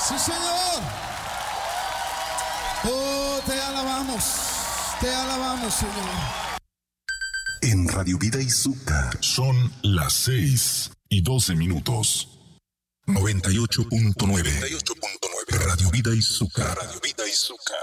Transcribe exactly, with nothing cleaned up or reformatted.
Sí, Señor. Oh, te alabamos. Te alabamos, Señor. En Radio Vida Izúcar son las seis y doce minutos. noventa y ocho punto nueve. Radio Vida Izúcar. Radio Vida Izúcar.